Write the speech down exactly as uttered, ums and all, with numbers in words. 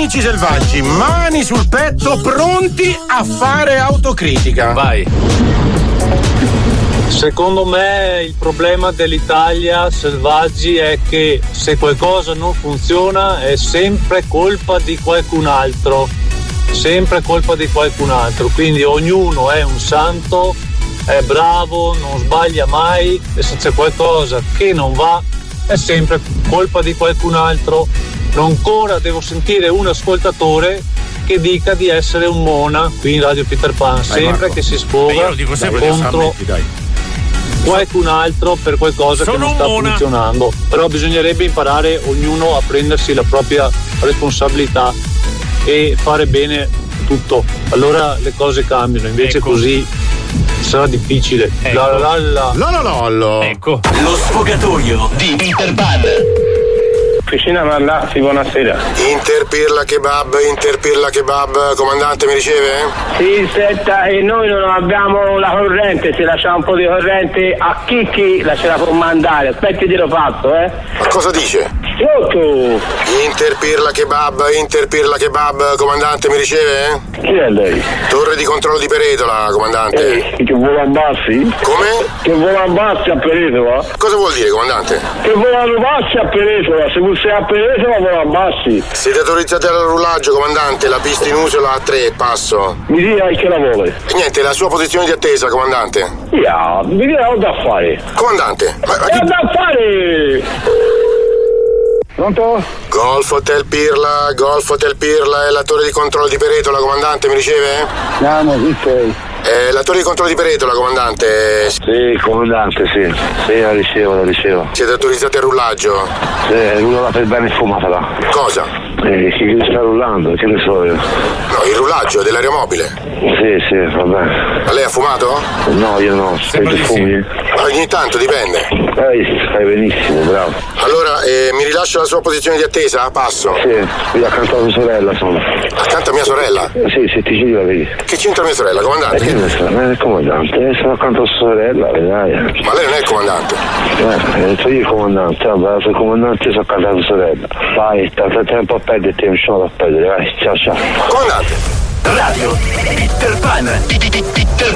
Amici selvaggi, mani sul petto, pronti a fare autocritica. Vai. Secondo me il problema dell'Italia selvaggi è che se qualcosa non funziona è sempre colpa di qualcun altro, sempre colpa di qualcun altro, quindi ognuno è un santo, è bravo, non sbaglia mai, e se c'è qualcosa che non va è sempre colpa di qualcun altro. Non ancora devo sentire un ascoltatore che dica di essere un Mona qui in Radio Peter Pan, sempre che si sfoga contro qualcun altro per qualcosa Sono che non sta Mona. funzionando. Però bisognerebbe imparare ognuno a prendersi la propria responsabilità e fare bene tutto, allora le cose cambiano, invece ecco. Così sarà difficile. Ecco. La la la. Lollo lollo. Ecco. Lo sfogatoio di Peter Pan. Piscina Mallazzi, buonasera. Interpirla kebab, interpirla kebab, comandante mi riceve? Sì, senta, e noi non abbiamo la corrente, se lascia un po' di corrente a Chicchi la ce la può mandare, aspetti di lo fatto, eh? Ma cosa dice? Sotto! Interpirla kebab, interpirla kebab, comandante mi riceve? Chi è lei? Torre di controllo di Peretola, comandante. Eh, che vola bassi? Come? Che vola bassi a Peretola? Cosa vuol dire, comandante? Che volano bassi a Peretola, se fosse a Peretola vola bassi. Siete autorizzati al rullaggio, comandante, la pista in uso è la A tre, passo. Mi dia che la vuole. E niente, la sua posizione di attesa, comandante. Ya, mi dia ho da fare. Comandante, ma, ma Ho chi... da fare! Pronto? Golf Hotel Pirla, Golf Hotel Pirla è la torre di controllo di Peretola, comandante, mi riceve? Andiamo, chi sei? È la torre di controllo di Peretola, comandante. Sì, comandante, sì. Sì, la ricevo, la ricevo. Siete autorizzati al rullaggio? Sì, rullala per bene e fumatela. Cosa? Eh, chi sta rullando? Che ne so io? No, il rullaggio dell'aeromobile. Sì, sì, vabbè. Ma lei ha fumato? No, io no. Sei tu fumi? Ma ogni tanto dipende. Eh, fai benissimo, bravo. Allora, eh, mi rilascia la sua posizione di attesa? Passo. Sì, qui accanto alla tua sorella sono. Accanto a mia sorella? Eh, sì, se ti giri la vedi. Che c'entra mia sorella, Eh, comandante? che ne so, eh, comandante, eh, sono accanto alla sua sorella, vedrai. Ma lei non è il comandante? Eh, sono io il comandante, vabbè, sono il comandante, sono accanto alla tua sorella. Vai, tanto tempo a perderti, non c'ho da perdere, vai, ciao ciao. Comandante! Radio Peter Pan.